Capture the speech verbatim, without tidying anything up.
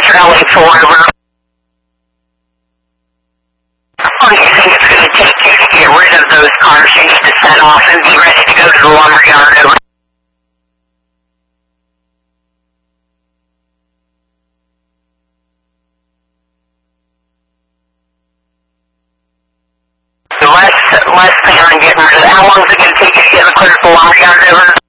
L A four over. How long do you think it's going to take you to get rid of those cars you need to set off and be ready to go to the lumberyard over? Less, less than on getting rid of it. How long is it going to take you to get clear to the lumberyard over?